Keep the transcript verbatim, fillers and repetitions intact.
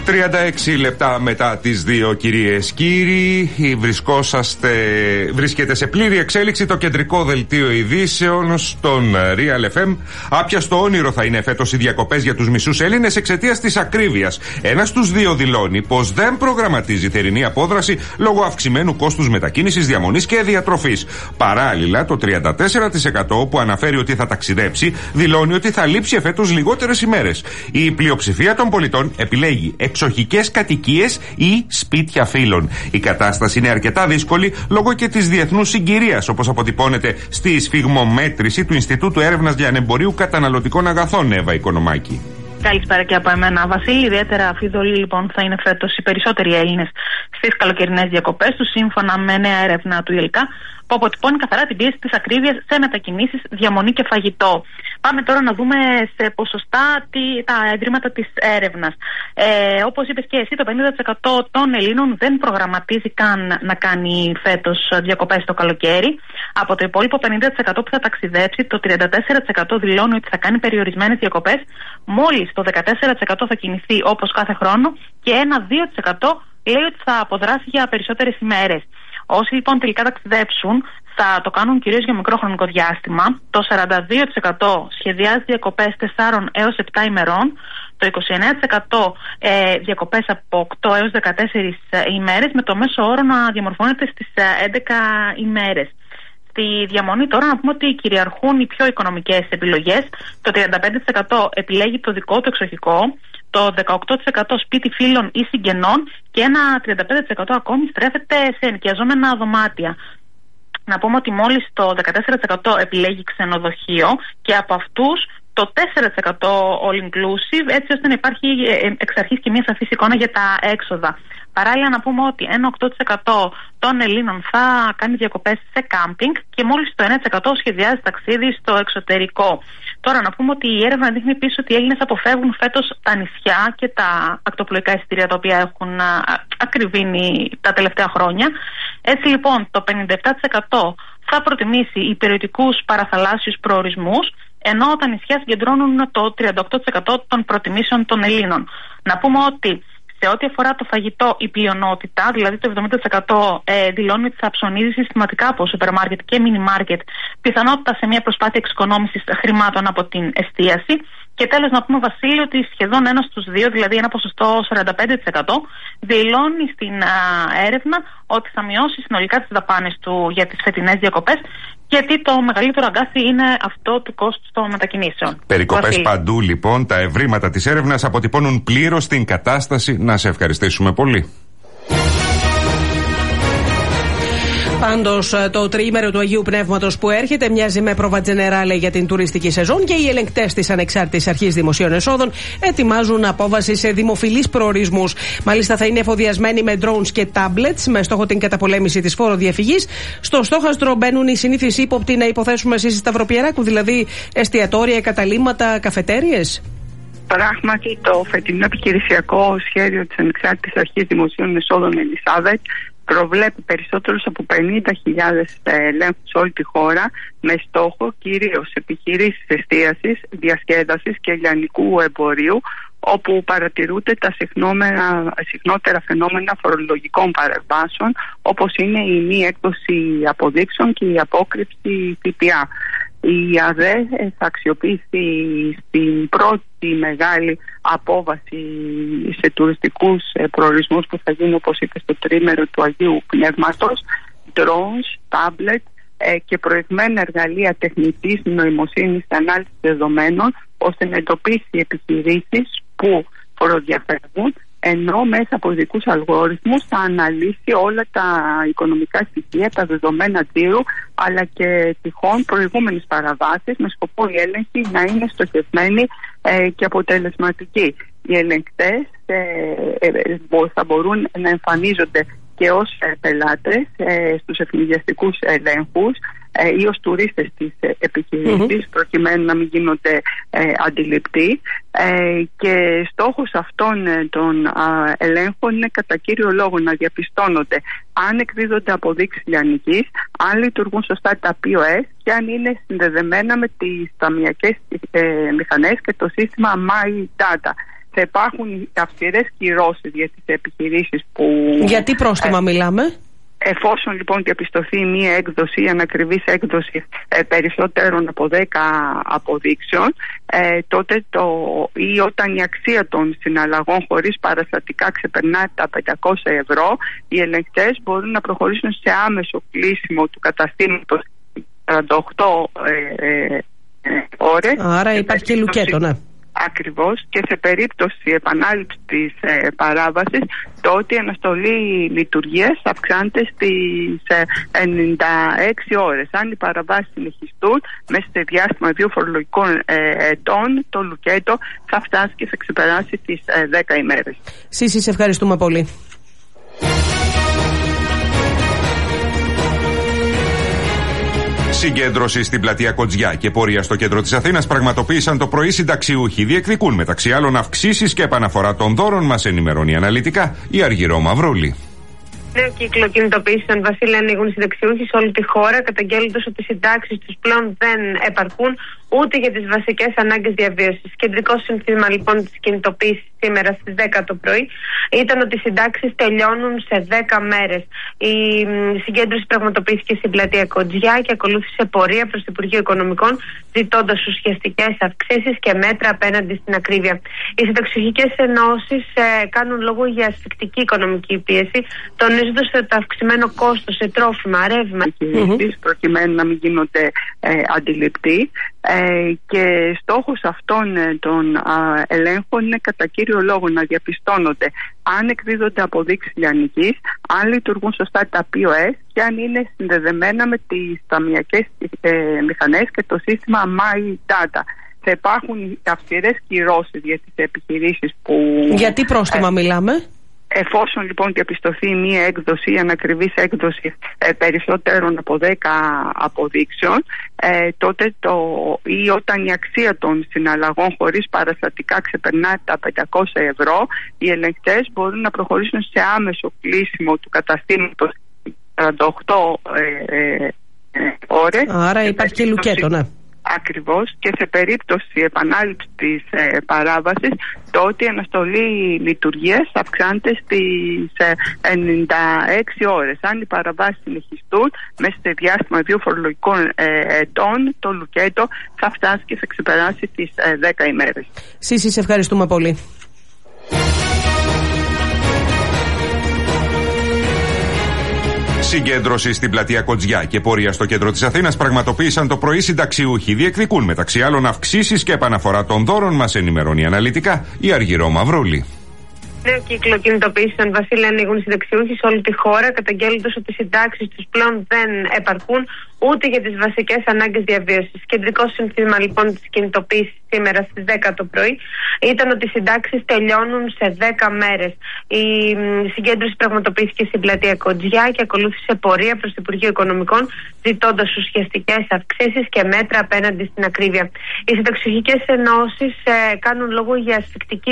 τριάντα έξι λεπτά μετά τις δύο, κυρίες κύριοι, βρισκόσαστε, βρίσκεται σε πλήρη εξέλιξη το κεντρικό δελτίο ειδήσεων στον Real εφ εμ. Άπιαστο όνειρο θα είναι φέτος οι διακοπές για τους μισούς Έλληνες εξαιτίας της ακρίβειας. Ένας στους δύο δηλώνει πως δεν προγραμματίζει θερινή απόδραση λόγω αυξημένου κόστους μετακίνησης, διαμονής και διατροφής. Παράλληλα, το τριάντα τέσσερα τοις εκατό που αναφέρει ότι θα ταξιδέψει δηλώνει ότι θα λείψει εφέτος λιγότερες ημέρες. Η πλειοψηφία των πολιτών επιλέγει εξοχικές κατοικίες ή σπίτια φίλων. Η κατάσταση είναι αρκετά δύσκολη λόγω και της διεθνούς συγκυρίας, όπως αποτυπώνεται στη σφιγμομέτρηση του Ινστιτούτου Έρευνας Λιανεμπορίου Καταναλωτικών Αγαθών, Εύα Οικονομάκη. Καλησπέρα και από εμένα, Βασίλη. Ιδιαίτερα αφιδωλοί λοιπόν θα είναι φέτος οι περισσότεροι Έλληνες στις καλοκαιρινές διακοπές τους, σύμφωνα με νέα έρευνα του ΙΕΛΚΑ, που αποτυπώνει καθαρά την πίεση της ακρίβειας σε μετακινήσεις, διαμονή και φαγητό. Πάμε τώρα να δούμε σε ποσοστά τι, τα ευρήματα της έρευνας. Ε, όπως είπες και εσύ, το πενήντα τοις εκατό των Ελλήνων δεν προγραμματίζει καν να κάνει φέτος διακοπές το καλοκαίρι. Από το υπόλοιπο πενήντα τοις εκατό που θα ταξιδέψει, το τριάντα τέσσερα τοις εκατό δηλώνει ότι θα κάνει περιορισμένες διακοπές. Μόλις το δεκατέσσερα τοις εκατό θα κινηθεί όπως κάθε χρόνο και ένα με δύο τοις εκατό λέει ότι θα αποδράσει για περισσότερες ημέρες. Όσοι λοιπόν τελικά ταξιδέψουν θα το κάνουν κυρίως για μικρό χρονικό διάστημα. Το σαράντα δύο τοις εκατό σχεδιάζει διακοπές τεσσάρων έως επτά ημερών. Το είκοσι εννέα τοις εκατό ε, διακοπές από οκτώ έως δεκατέσσερις ημέρες, με το μέσο όρο να διαμορφώνεται στις έντεκα ημέρες. Στη διαμονή τώρα να πούμε ότι κυριαρχούν οι πιο οικονομικές επιλογές. Το τριάντα πέντε τοις εκατό επιλέγει το δικό του εξοχικό, το δεκαοκτώ τοις εκατό σπίτι φίλων ή συγγενών και ένα τριάντα πέντε τοις εκατό ακόμη στρέφεται σε ενοικιαζόμενα δωμάτια. Να πούμε ότι μόλις το δεκατέσσερα τοις εκατό επιλέγει ξενοδοχείο και από αυτούς το τέσσερα τοις εκατό all inclusive, έτσι ώστε να υπάρχει εξ αρχής και μια σαφής εικόνα για τα έξοδα. Παράλληλα να πούμε ότι ένα οκτώ τοις εκατό των Ελλήνων θα κάνει διακοπές σε κάμπινγκ και μόλις το εννέα τοις εκατό σχεδιάζει ταξίδι στο εξωτερικό. Τώρα να πούμε ότι η έρευνα δείχνει επίσης ότι οι Έλληνες αποφεύγουν φέτος τα νησιά και τα ακτοπλοϊκά εισιτήρια τα οποία έχουν ακριβήνει τα τελευταία χρόνια. Έτσι λοιπόν το πενήντα επτά τοις εκατό θα προτιμήσει υπηρετικούς παραθαλάσσιους προορισμούς, ενώ τα νησιά συγκεντρώνουν το τριάντα οκτώ τοις εκατό των προτιμήσεων των Ελλήνων. Να πούμε ότι σε ό,τι αφορά το φαγητό, η πλειονότητα, δηλαδή το εβδομήντα τοις εκατό ε, δηλώνει ότι θα ψωνίζει συστηματικά από σούπερ μάρκετ και μίνι μάρκετ, πιθανότητα σε μια προσπάθεια εξοικονόμησης χρημάτων από την εστίαση. Και τέλος να πούμε, Βασίλη, ότι σχεδόν ένα στους δύο, δηλαδή ένα ποσοστό σαράντα πέντε τοις εκατό, δηλώνει στην α, έρευνα ότι θα μειώσει συνολικά τις δαπάνες του για τις φετινές διακοπές, γιατί το μεγαλύτερο αγκάθι είναι αυτό του κόστους των μετακινήσεων. Περικοπές παντού λοιπόν. Τα ευρήματα της έρευνας αποτυπώνουν πλήρως την κατάσταση. Να σε ευχαριστήσουμε πολύ. Πάντως, το τριήμερο του Αγίου Πνεύματος που έρχεται μοιάζει με προβατζενεράλε για την τουριστική σεζόν και οι ελεγκτές της Ανεξάρτητης Αρχής Δημοσίων Εσόδων ετοιμάζουν απόβαση σε δημοφιλείς προορισμούς. Μάλιστα, θα είναι εφοδιασμένοι με drones και tablets με στόχο την καταπολέμηση της φόροδιαφυγής. Στο στόχαστρο μπαίνουν οι συνήθεις ύποπτοι, να υποθέσουμε εσείς, Σταυροπιεράκου, δηλαδή εστιατόρια, καταλύματα, καφετέριες. Πράγματι, το φετινό επιχειρησιακό σχέδιο της Ανεξάρτητης Αρχής Δημοσίων Εσόδων, Ελισάβετ, προβλέπει περισσότερους από πενήντα χιλιάδες ελέγχους σε όλη τη χώρα, με στόχο κυρίως επιχειρήσεις εστίασης, διασκέδασης και λιανικού εμπορίου, όπου παρατηρούνται τα συχνότερα φαινόμενα φορολογικών παρεμβάσεων, όπως είναι η μη έκδοση αποδείξεων και η απόκρυψη ΦΠΑ. Η ΑΔΕ θα αξιοποιήσει στην πρώτη μεγάλη απόβαση σε τουριστικούς προορισμούς που θα γίνει, όπως είπε, στο τρίμερο του Αγίου Πνεύματος, drones, tablet και προηγμένα εργαλεία τεχνητής νοημοσύνης και ανάλυσης δεδομένων, ώστε να εντοπίσει επιχειρήσεις που φοροδιαφεύγουν, ενώ μέσα από ειδικούς αλγόριθμους θα αναλύσει όλα τα οικονομικά στοιχεία, τα δεδομένα τζίρου, αλλά και τυχόν προηγούμενες παραβάσεις, με σκοπό η έλεγχη να είναι στοχευμένη ε, και αποτελεσματική. Οι ελεγκτές ε, ε, θα μπορούν να εμφανίζονται και ως ε, πελάτες ε, στους ευνηδιαστικούς ελέγχους ε, ή ως τουρίστες της ε, επιχειρήσης, mm-hmm. προκειμένου να μην γίνονται ε, αντιληπτοί, ε, και στόχος αυτών ε, των α, ελέγχων είναι κατά κύριο λόγο να διαπιστώνονται αν εκδίδονται αποδείξεις λιανικής, αν λειτουργούν σωστά τα πι ο ες και αν είναι συνδεδεμένα με τις ταμιακές ε, μηχανές και το σύστημα MyData. Θα υπάρχουν αυστηρές κυρώσεις για τις επιχειρήσεις που... Γιατί πρόστιμα ε, μιλάμε? Εφόσον λοιπόν διαπιστωθεί μία έκδοση ή ανακριβής έκδοση ε, περισσότερων από δέκα αποδείξεων, ε, τότε το, ή όταν η αξία των συναλλαγών χωρίς παραστατικά ξεπερνά τα πεντακόσια ευρώ, οι ελεγκτές μπορούν να προχωρήσουν σε άμεσο κλείσιμο του καταστήματος σαράντα οκτώ ε, ε, ε, ώρες. Άρα υπάρχει και λουκέτο, ναι. Ακριβώς, και σε περίπτωση επανάληψης της ε, παράβασης, τότε η αναστολή λειτουργίας αυξάνεται στις ε, ενενήντα έξι ώρες. Αν οι παραβάσεις συνεχιστούν μέσα σε διάστημα δύο φορολογικών ε, ετών, το λουκέτο θα φτάσει και θα ξεπεράσει τις ε, δέκα ημέρες. Σύση, σε ευχαριστούμε πολύ. Συγκέντρωση στην πλατεία Κοτζιά και πορεία στο κέντρο της Αθήνας πραγματοποίησαν το πρωί συνταξιούχοι. Διεκδικούν μεταξύ άλλων αυξήσεις και επαναφορά των δώρων, μας ενημερώνει αναλυτικά η Αργυρό Μαυρούλη. Νέο κύκλο κινητοποίησεων, Βασίλη, ανοίγουν οι συνταξιούχοι σε όλη τη χώρα, καταγγέλλοντας ότι οι συντάξεις τους πλέον δεν επαρκούν ούτε για τις βασικές ανάγκες διαβίωσης. Κεντρικό σύνθημα λοιπόν της κινητοποίησης σήμερα στις δέκα το πρωί ήταν ότι οι συντάξεις τελειώνουν σε δέκα μέρες. Η συγκέντρωση πραγματοποιήθηκε στην πλατεία Κοτζιά και ακολούθησε πορεία προς το Υπουργείο Οικονομικών, ζητώντας ουσιαστικές αυξήσεις και μέτρα απέναντι στην ακρίβεια. Οι συνταξιούχικές ενώσεις ε, κάνουν λόγο για ασφικτική οικονομική πίεση, τονίζοντας ότι το αυξημένο κόστος σε τρόφιμα, ρεύμα mm-hmm. προκειμένου να μην γίνονται ε, αντιληπτοί. Ε, και στόχος αυτών ε, των α, ελέγχων είναι κατά κύριο λόγο να διαπιστώνονται αν εκδίδονται αποδείξεις λιανικής, αν λειτουργούν σωστά τα πι ο ες και αν είναι συνδεδεμένα με τις ταμιακές ε, μηχανές και το σύστημα MyData. Θα υπάρχουν αυστηρές κυρώσεις για τις επιχειρήσεις που... Γιατί πρόστιμα ε, μιλάμε? Εφόσον λοιπόν διαπιστωθεί μία έκδοση ή ανακριβής έκδοση ε, περισσότερων από δέκα αποδείξεων, ε, τότε το, ή όταν η αξία των συναλλαγών χωρίς παραστατικά ξεπερνά τα πεντακόσια ευρώ, οι ελεγκτές μπορούν να προχωρήσουν σε άμεσο κλείσιμο του καταστήματος σαράντα οκτώ ε, ε, ε, ώρες. Άρα υπάρχει και λουκέτο, ναι. Ακριβώς, και σε περίπτωση επανάληψης της ε, παράβασης, τότε η αναστολή λειτουργίας αυξάνεται στις ε, ενενήντα έξι ώρες. Αν οι παραβάσεις συνεχιστούν μέσα σε διάστημα δύο φορολογικών ε, ετών, το λουκέτο θα φτάσει και θα ξεπεράσει τις ε, δέκα ημέρες. Σύση, σε ευχαριστούμε πολύ. Συγκέντρωση στην πλατεία Κοτζιά και πορεία στο κέντρο της Αθήνας πραγματοποίησαν το πρωί συνταξιούχοι. Διεκδικούν μεταξύ άλλων αυξήσεις και επαναφορά των δώρων, μας ενημερώνει αναλυτικά η Αργυρό Μαυρούλη. Νέο κύκλο κινητοποίησεων, Βασίλη, ανοίγουν οι συνταξιούχοι σε όλη τη χώρα, καταγγέλλοντας ότι οι συντάξεις τους πλέον δεν επαρκούν ούτε για τις βασικές ανάγκες διαβίωσης. Κεντρικό σύνθημα λοιπόν της κινητοποίησης σήμερα στις δέκα το πρωί ήταν ότι οι συντάξεις τελειώνουν σε δέκα μέρες. Η συγκέντρωση πραγματοποιήθηκε στην πλατεία Κοτζιά και ακολούθησε πορεία προς το Υπουργείο Οικονομικών, ζητώντας ουσιαστικές αυξήσεις και μέτρα απέναντι στην ακρίβεια. Οι συνταξιούχικές ενώσεις ε, κάνουν λόγο για ασφικτική